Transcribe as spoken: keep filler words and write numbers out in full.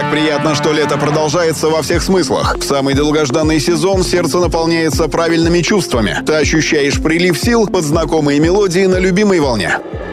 Приятно, что лето продолжается во всех смыслах. В самый долгожданный сезон сердце наполняется правильными чувствами. Ты ощущаешь прилив сил под знакомые мелодии на любимой волне.